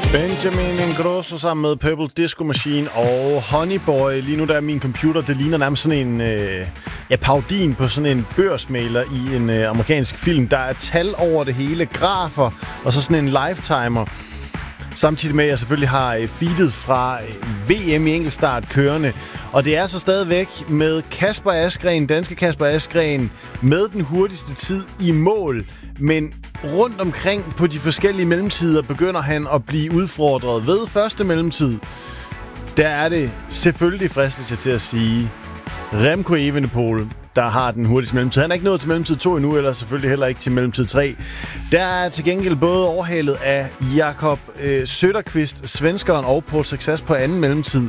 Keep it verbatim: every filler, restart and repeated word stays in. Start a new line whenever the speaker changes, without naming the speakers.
Benjamin Ingrosso sammen med Purple Disco Machine og Honey Boy. Lige nu der er min computer, det ligner nærmest sådan en øh, ja, parodien på sådan en børsmæler i en øh, amerikansk film. Der er tal over det hele, grafer og så sådan en lifetimer. Samtidig med, at jeg selvfølgelig har øh, feedet fra øh, V M i enkeltstart kørende. Og det er så stadigvæk med Kasper Asgreen, danske Kasper Asgreen, med den hurtigste tid i mål. Men rundt omkring på de forskellige mellemtider begynder han at blive udfordret. Ved første mellemtid, der er det selvfølgelig fristet til at sige Remco Evenepoel, der har den hurtigste mellemtid. Han er ikke nået til mellemtid to endnu, eller selvfølgelig heller ikke til mellemtid tre. Der er til gengæld både overhalet af Jakob øh, Söderqvist, svenskeren, og Paul Success på anden mellemtid.